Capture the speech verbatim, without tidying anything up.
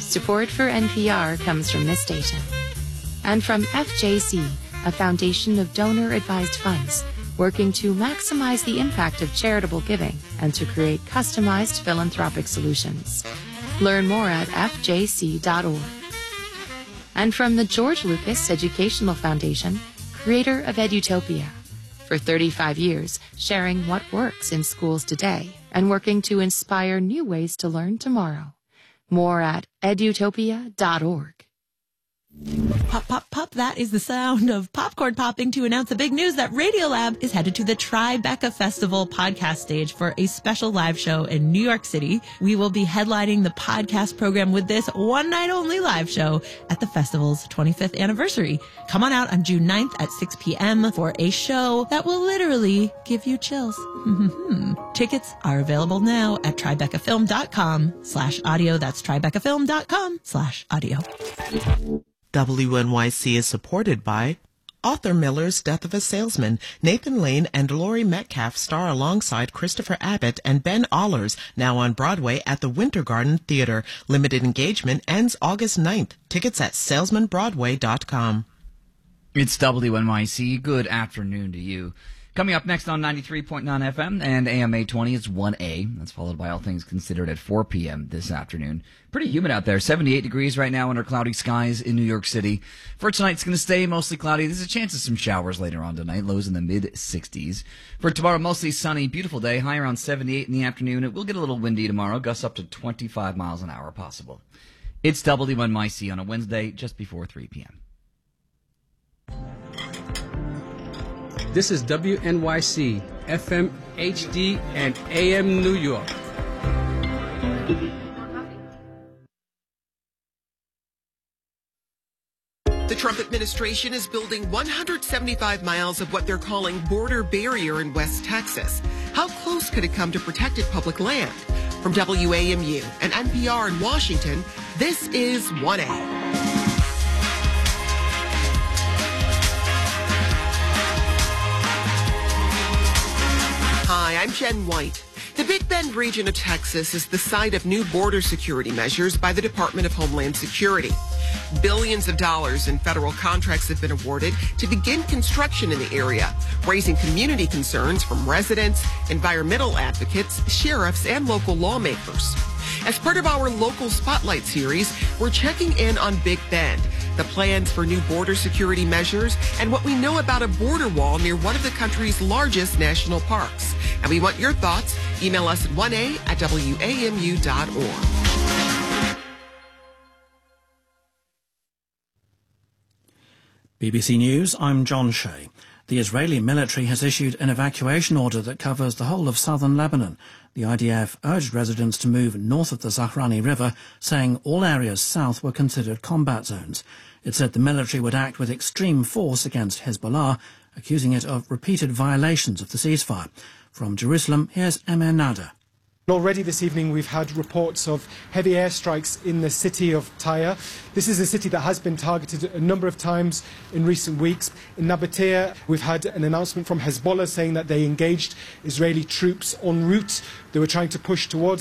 Support for N P R comes from this station. And from F J C, a foundation of donor-advised funds, working to maximize the impact of charitable giving and to create customized philanthropic solutions. Learn more at f j c dot org. And from the George Lucas Educational Foundation, creator of Edutopia. For thirty-five years, sharing what works in schools today and working to inspire new ways to learn tomorrow. More at edutopia dot org. Pop, pop, pop. That is the sound of popcorn popping to announce the big news that Radiolab is headed to the Tribeca Festival podcast stage for a special live show in New York City. We will be headlining the podcast program with this one night only live show at the festival's twenty-fifth anniversary. Come on out on June ninth at six p.m. for a show that will literally give you chills. Tickets are available now at tribecafilm dot com slash audio. That's tribecafilm dot com slash audio. W N Y C is supported by Arthur Miller's Death of a Salesman. Nathan Lane and Laurie Metcalf star alongside Christopher Abbott and Ben Allers, now on Broadway at the Winter Garden Theater. Limited engagement ends August ninth. Tickets at salesman broadway dot com. It's W N Y C. Good afternoon to you. Coming up next on ninety-three point nine F M and A M eight twenty, it's one A. That's followed by All Things Considered at four p.m. this afternoon. Pretty humid out there. seventy-eight degrees right now under cloudy skies in New York City. For tonight, it's going to stay mostly cloudy. There's a chance of some showers later on tonight. Lows in the mid sixties. For tomorrow, mostly sunny, beautiful day. High around seventy-eight in the afternoon. It will get a little windy tomorrow. Gusts up to twenty-five miles an hour possible. It's W N Y C on a Wednesday just before three p.m. This is W N Y C, F M, H D, and A M New York. The Trump administration is building one hundred seventy-five miles of what they're calling border barrier in West Texas. How close could it come to protected public land? From W A M U and N P R in Washington, this is one A. Hi, I'm Jen White. The Big Bend region of Texas is the site of new border security measures by the Department of Homeland Security. Billions of dollars in federal contracts have been awarded to begin construction in the area, raising community concerns from residents, environmental advocates, sheriffs, and local lawmakers. As part of our local spotlight series, we're checking in on Big Bend, the plans for new border security measures, and what we know about a border wall near one of the country's largest national parks. And we want your thoughts. Email us at one A at W A M U dot org. B B C News, I'm John Shea. The Israeli military has issued an evacuation order that covers the whole of southern Lebanon. The I D F urged residents to move north of the Zahrani River, saying all areas south were considered combat zones. It said the military would act with extreme force against Hezbollah, accusing it of repeated violations of the ceasefire. From Jerusalem, here's Emir Nada. Already this evening we've had reports of heavy airstrikes in the city of Tyre. This is a city that has been targeted a number of times in recent weeks. In Nabatea, we've had an announcement from Hezbollah saying that they engaged Israeli troops en route. They were trying to push towards